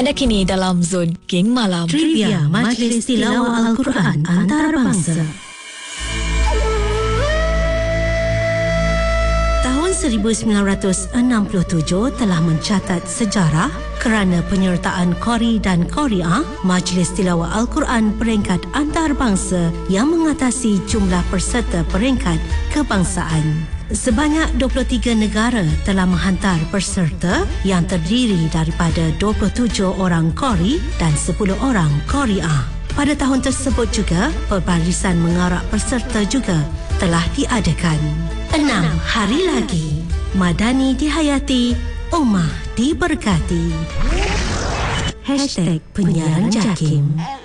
Anda kini dalam zon Geng Malam. Trivia Majlis Tilawah Al-Quran Antarabangsa. Tahun 1967 telah mencatat sejarah kerana penyertaan Qari dan Qari'ah Majlis Tilawah Al-Quran peringkat antarabangsa yang mengatasi jumlah peserta peringkat kebangsaan. Sebanyak 23 negara telah menghantar peserta yang terdiri daripada 27 orang Qari dan 10 orang Qari'ah. Pada tahun tersebut juga, perbarisan mengarak peserta juga telah diadakan. 6 hari lagi, Madani dihayati, Ummah diberkati. #penyiaran JAKIM.